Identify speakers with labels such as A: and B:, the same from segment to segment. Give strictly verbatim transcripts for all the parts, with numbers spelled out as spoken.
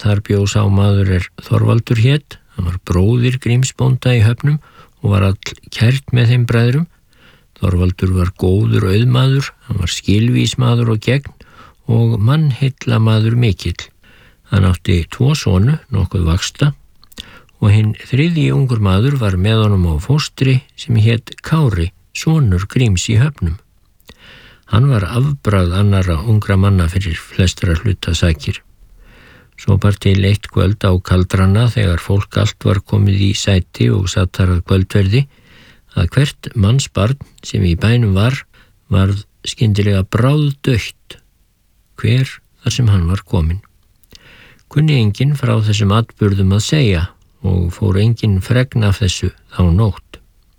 A: þar bjó sá maður er Þorvaldur hét, hann var bróðir Grímsbónda í Höfnum og var all kært með þeim bræðrum. Þorvaldur var góður auðmaður, hann var skilvísmaður og gegn og mannheilla maður mikill. Hann átti tvo sonu, nokkuð vaxta, og hinn þriðji ungur maður var með honum á fóstri sem hét Kári, sonur Gríms í Höfnum. Hann var afbragð annarra ungra manna fyrir flestra hluta sakir. Svo bar til eitt kvöld á kaldrana þegar fólk allt var komið í sæti og satt þar að kvöldverði að hvert mannsbarn sem í bænum var varð skyndilega bráðdautt, hver þar sem hann var kominn. Kunni enginn frá þessum atburðum að segja og fór enginn fregn af þessu þá nótt.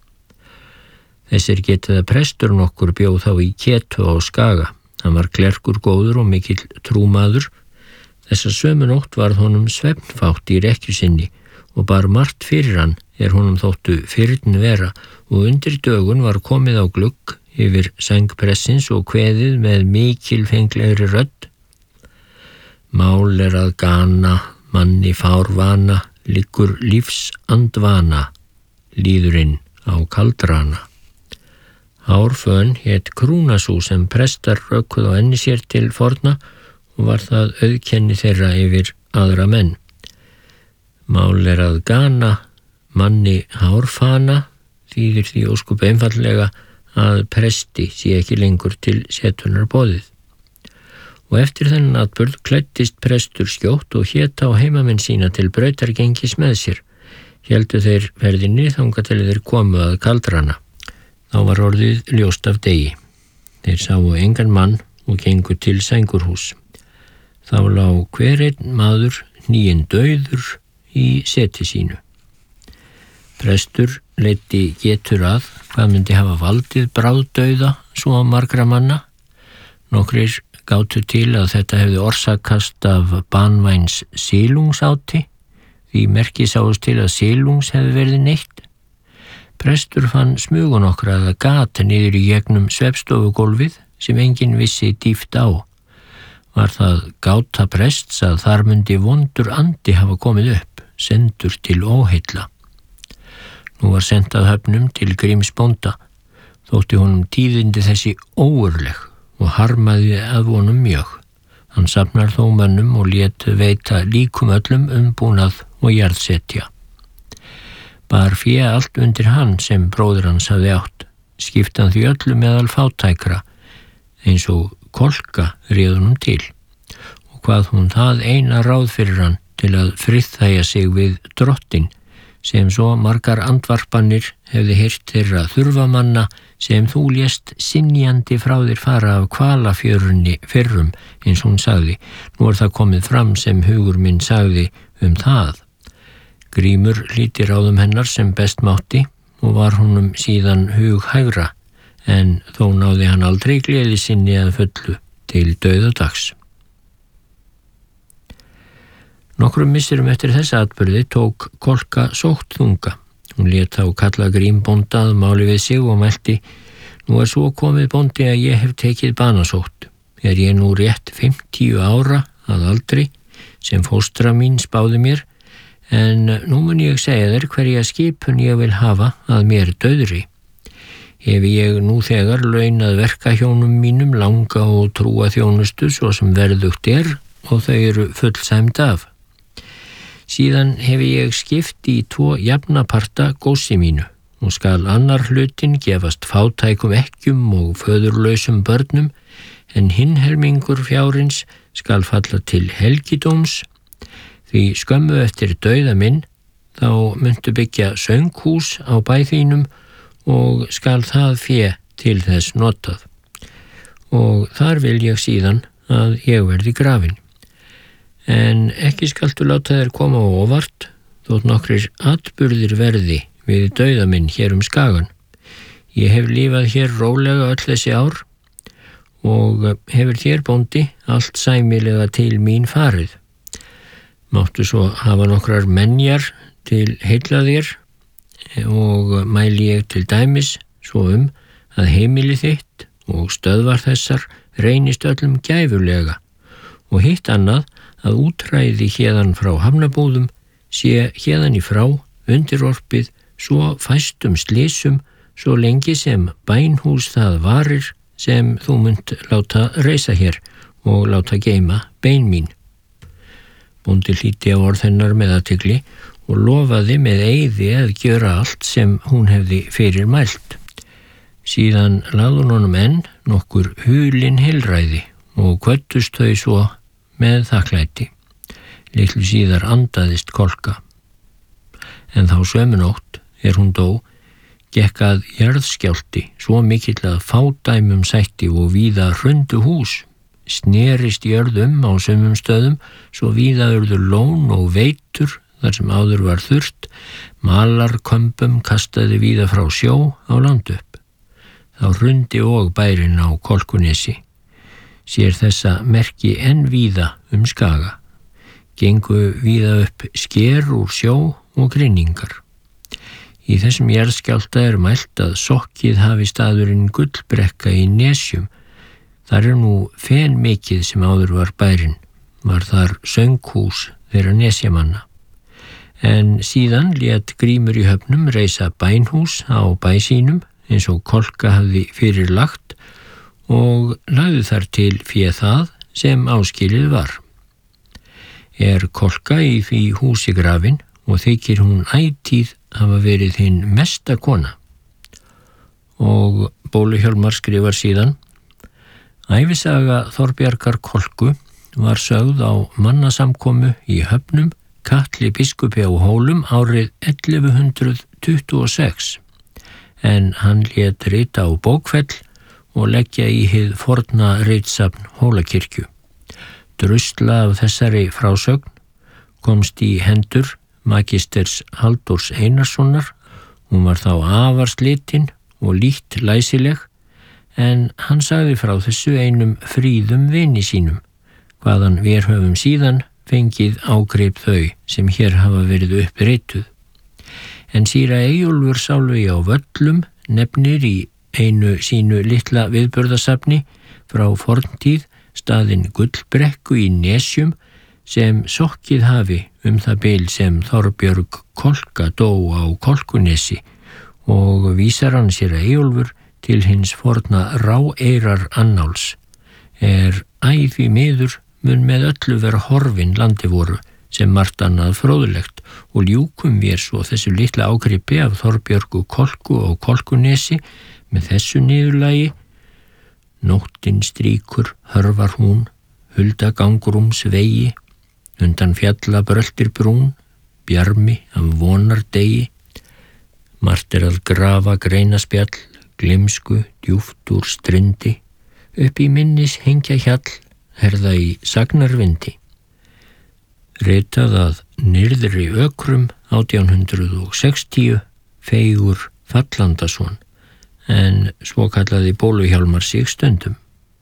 A: Þessir getið að prestur nokkur bjó þá í Ketu á Skaga. Hann var klerkur góður og mikill trúmaður. Þessa sömu nótt varð honum svefnfátt í rekkju sinni og bar margt fyrir hann er honum þóttu fyrn vera og undir dögun var komið á glugg yfir sæng pressins og kveðið með mikilfenglegri rödd: Mál er að gana, manni fárvana, liggur lífs andvana, líðurinn á kaldrana. Hárfön hét Krúnasú sem prestar rökkuð á enni sér til forna og var það auðkenni þeirra yfir aðra menn. Mál er að gana, manni hárfana, þýðir því óskup einfallega að presti sé ekki lengur til setunar boðið. Og eftir þennan atburð klæddist prestur skjótt og hét á heimamenn sína til brautargengis með sér. Héldu þeir ferðinni þangað til þeir komu að kaldrana. Þá var orðið ljóst af degi. Þeir sáu engan mann og gengu til sængurhús. Þá lá hver einn maður hníinn dauður í seti sínu. Prestur leiddi getur að hvað myndi hafa valdið bráðdauða svo margra manna. Nokkrir gátu til að þetta hefði orsakast af banvæns silungsáti, því merki sáust til að silungs hefði verið neytt. Prestur fann smugun okkar að það gat niður í gegnum svefstofugólfið sem enginn vissi dýft á. Var það gáta prests að þar myndi vondur andi hafa komið upp, sendur til óheilla. Nú var sent að Höfnum til Grímsbónda, þótti honum tíðindi þessi óurleg og harmaði að vonum mjög. Hann safnar þó mönnum og lét veita líkum öllum umbúnað og jarðsetja. Bar fé allt undir hann sem bróðir hans hafði átt, skiptan því öllu meðal fátækra, eins og kolka réð honum til, og hvað hún það eina ráð fyrir hann til að friðþægja sig við drottin, sem svo margar andvarpanir hefði heyrt þeirra þurfamanna sem þú lést sinjandi frá þér fara af kvalafjörunni fyrrum, eins hún sagði. Nú er það komið fram sem hugur minn sagði um það. Grímur hlíti ráðum hennar sem best mátti og var honum síðan hughægra, en þó náði hann aldrei gleði sinni að fullu til dauðadags. Nokkrum misserum eftir þessa atburði tók kolka sótt þunga. Hún lét þá kalla Grímbónda að máli við sig og mælti: Nú er svo komið bóndi að ég hef tekið banasótt. Er ég nú rétt fimmtíu ára að aldri sem fóstra mín spáði mér, en nú mun ég segja þér hverja skipun ég vil hafa að mér dauðri. Hef ég nú þegar launað verkahjónum mínum langa og trúa þjónustu svo sem verðugt er og þau eru fullsæmd af. Síðan hef ég skipt í tvo jafnaparta gósi mínu og skal annar hlutin gefast fátækum ekkjum og föðurlausum börnum, en hinn helmingur fjárins skal falla til helgidóms. Því skömmu eftir dauða minn þá muntu byggja sönghús á bæ þínum og skal það fé til þess notað. Og þar vil ég síðan að ég verði grafin. En ekki skaltu láta þér koma á óvart, þótt nokkrir atburðir verði við dauða minn hér um Skagan. Ég hef lifað hér rólega öll þessi ár og hefur þér bóndi allt sæmilega til mín farið. Máttu svo hafa nokkrar menjar til heilla þér og mæli ég til dæmis svo um að heimili þitt og stöðvar þessar reynist öllum gæfulega, og hitt annað að útræði héðan frá hafnabúðum sé héðan í frá undirorpið svo fæstum slysum svo lengi sem bænhús það varir sem þú munt láta reisa hér og láta geyma bein mín. Bóndi hlýddi á orð hennar með athygli og lofaði með eiði að gjöra allt sem hún hefði fyrir mælt. Síðan lagði hún honum enn nokkur hulin heilræði og kvöddust þau svo með þakklæti. Litlu síðar andaðist Kolka. En þá sömu nótt er hún dó, gekk að jarðskjálfti svo mikill að fádæmum sætti og víða hrundu hús. Snerist jörðum á sumum stöðum, svo víða urðu lón og veitur þar sem áður var þurrt, malarkömbum kastaði víða frá sjó á land upp. Þá hrundi og bærinn á Kolkunesi. Sér þessa merki enn víða um Skaga. Gengu víða upp sker úr sjó og grynningar. Í þessum jarðskjálfta er mælt að sokkið hafi staðurinn Gullbrekka í Nesjum. Þar er nú fen mikið sem áður var bærinn, var þar sönghús þeirra nesjamanna. En síðan lét Grímur í Höfnum reisa bænhús á bæ sínum eins og Kolka hafði fyrir lagt og lagði þar til fé það sem áskilið var. Er Kolka í því húsi grafin og þykir hún ætíð hafa verið hinn mesta kona. Og Bólu-Hjálmar skrifar síðan: Ævisaga Þorbjargar Kolku var sögð á mannasamkomu í Höfnum Katli biskupi á Hólum árið ellefu hundruð tuttugu og sex, en hann lét rita á bókfell og leggja í hið forna ritsafn Hólakirkju. Drusla af þessari frásögn komst í hendur magisters Halldórs Einarssonar. Hún var þá afar slitin og lítt læsileg, en hann sagði frá þessu einum fríðum vini sínum, hvaðan við höfum síðan fengið ágrip þau sem hér hafa verið upprituð. En síra Eyjólfur Sálvi á Völlum nefnir í einu sínu litla viðburðasafni frá forntíð staðinn Gullbrekku í Nesjum sem sokkið hafi um það bil sem Þorbjörg Kolka dó á Kolkunesi, og vísar hann síra Eyjólfur til hins forna Ráeyrar annáls. Er æði miður mun með öllu vera horfin landi voru sem margt annað fróðlegt, og ljúkum við svo þessu litla ágripi af Þorbjörgu Kolku og Kolkunesi með þessu niðurlagi: Nóttin strýkur hörfar hún, hulda gangrúms vegi, undan fjalla bröltir brún, bjarmi af vonar degi. Margt er að grafa greinaspjall, glimsku djúft úr strindi, upp í minnis hengja hjall, herða í sagnarvindi. Ritað að Nyrðri Ökrum átján hundruð sextíu, Feigur Fallandason, en svo kallaði Bólu-Hjálmar sig stundum.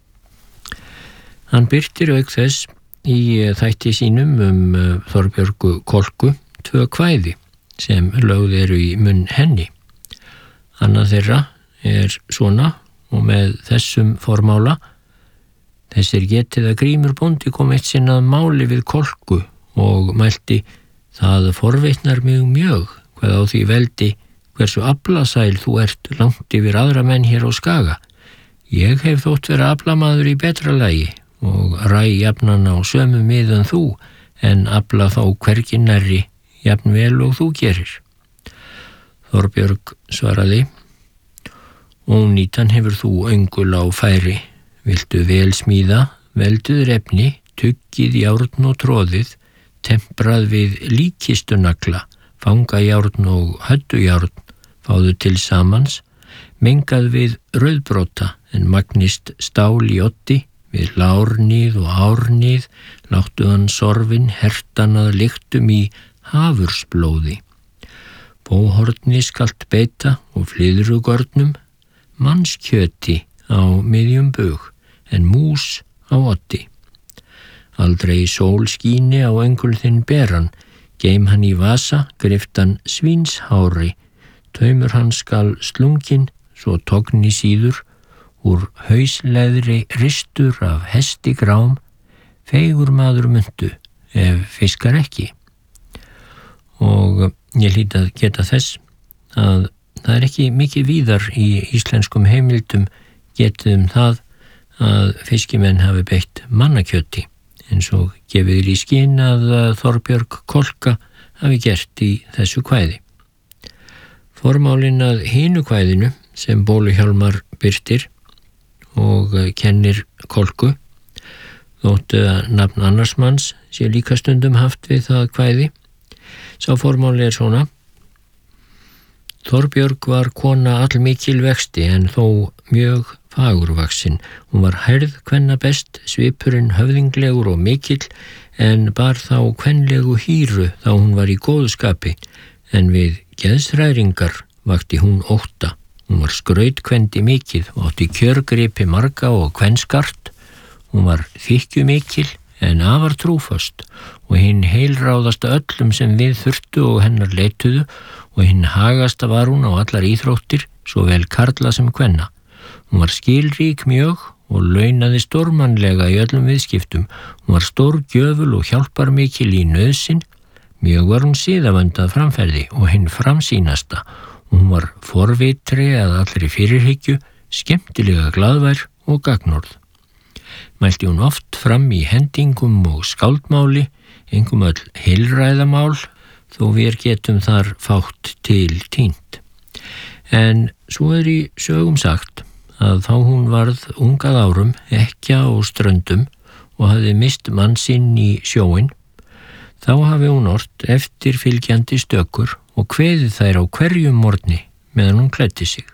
A: Hann birtir auk þess í þætti sínum um Þorbjörgu Kolku tvö kvæði sem lögð eru í munn henni. Annað þeirra er svona og með þessum formála: Þessir getið að Grímur bóndi kom eitt sinn að máli við Kolku og mælti: Það forvitnar mig mjög hvað á því veldi hversu aflasæl þú ert langt yfir aðra menn hér á Skaga. Ég hef þótt vera aflamaður í betra lagi og ræ jafnan á sömu mið en þú, en afla þá hvergi nærri jafn vel og þú gerir. Þorbjörg svaraði: Ónýtan hefur þú öngul á færi, viltu vel smíða, velduð efni, tuggið járn og tróðið, temprað við líkistunagla, fanga járn og höddujárn, fáðu til samans, mengað við rauðbrota, en magnist stál í oddi, við lárnið og árnið, láttu hann sorfin hertan að lyktum í hafursblóði. Bóhorni skalt beita og flyðrugörnum, mannskjöti á miðjum bug, en mús á oddi. Aldrei sól skíni á öngul þinn beran, geim hann í vasa, griftan svínshári, taumur hann skal slungin, svo togni síður, úr hausleðri ristur af hesti grám, feigur maður muntu, ef fiskar ekki. Og ég hlýt að geta þess að það er ekki mikið víðar í íslenskum heimildum getið um það að fiskimenn hafi beitt mannakjöti, eins og gefið í skyn að Þorbjörg Kolka hafi gert í þessu kvæði. Formálinn að hinu kvæðinu sem Bólu-Hjálmar birtir og kennir Kolku, þótt að nafn annars manns sé líka stundum haft við það kvæði. Sá formáli er svona: Þorbjörg var kona allmikil vexti en þó mjög fagurvaxin. Hún var hærð kvenna best, svipurinn höfðinglegur og mikill, en bar þá kvenlegu hýru þá hún var í góðu skapi, en við geðsræringar vakti hún ótta. Hún var skrautkvendi mikið og átti kjörgripi marga og kvenskart. Hún var þykkjumikil en afar trúföst og hinn heilráðasta öllum sem við þurftu og hennar leituðu, og hinn hagasta var hún á allar íþróttir, svo vel karla sem kvenna. Hún var skilrík mjög og launaði stórmannlega í öllum viðskiptum. Hún var stór gjöful og hjálparmikil í nauðsyn. Mjög var hún siðavöndað framferði og hinn framsýnasta. Hún var forvitri að allri fyrirhyggju, skemmtilega glaðvær og gagnorð. Mælti hún oft fram í hendingum og skáldmáli, engum öll heilræðamál, þó við getum þar fátt til tínt. En svo er í sögum sagt að þá hún varð ungað árum, ekkja og ströndum og hafði mist mann sinn í sjóin, þá hafi hún ort eftirfylgjandi stökur og kveðið þær á hverjum morgni meðan hún klæddi sig.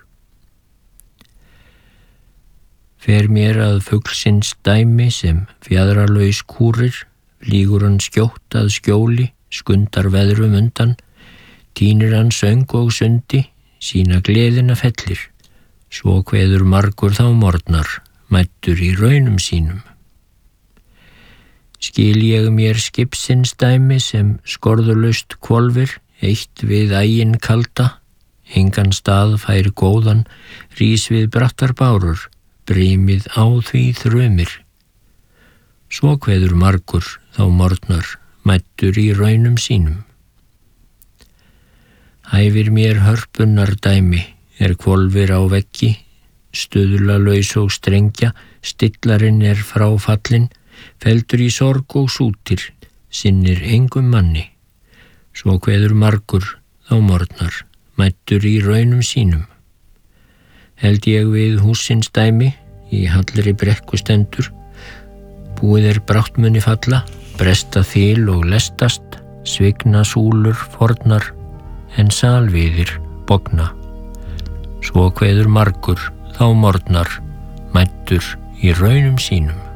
A: Fer mér að fuglsins dæmi sem fjaðralaus kúrir, flýgur hann skjótt að skjóli, skundar veðrum undan, tínir hann söng og sundi, sína gleðina fellir, svo kveður margur þá morgnar, mættur í raunum sínum. Skil ég mér skipsins dæmi sem skorðulaust hvolfir, eitt við ægin kalda, engan stað fær góðan, rís við brattar bárur, brimið á því þrumir. Svo kveður margur þá morgnar, mættur í raunum sínum. Hæfir mér hörpunnar dæmi, er hvolfir á veggi, stuðlalaus og strengja, stillarinn er frá fallin, feldur í sorg og sútir, sinnir engum manni. Svo kveður margur þá morgnar, mættur í raunum sínum. Held ég við húsins dæmi, í hallri brekku stendur, búið er brátt muni falla, bresta þil og lestast, svigna súlur fornar, en salviðir bogna. Svo kveður margur þá morgnar, mættur í raunum sínum.